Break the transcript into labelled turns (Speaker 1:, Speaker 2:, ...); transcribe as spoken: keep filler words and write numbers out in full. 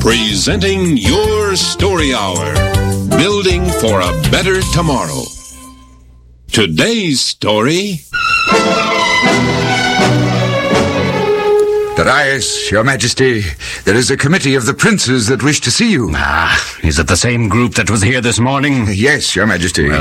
Speaker 1: Presenting your story hour. Building for a better tomorrow. Today's story...
Speaker 2: Darius, Your Majesty, there is a committee of the princes that wish to see you.
Speaker 3: Ah, is it the same group that was here this morning?
Speaker 2: Yes, Your Majesty.
Speaker 3: Well,